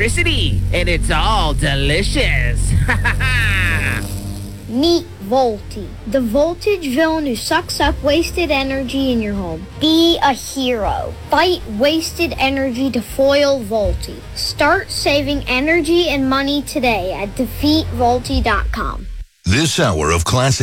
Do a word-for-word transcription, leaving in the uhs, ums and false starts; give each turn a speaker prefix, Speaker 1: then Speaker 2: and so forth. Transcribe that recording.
Speaker 1: electricity, and it's all delicious.
Speaker 2: Meet Volti, the voltage villain who sucks up wasted energy in your home. Be a hero. Fight wasted energy to foil Volti. Start saving energy and money today at defeat volti dot com.
Speaker 3: This hour of Classic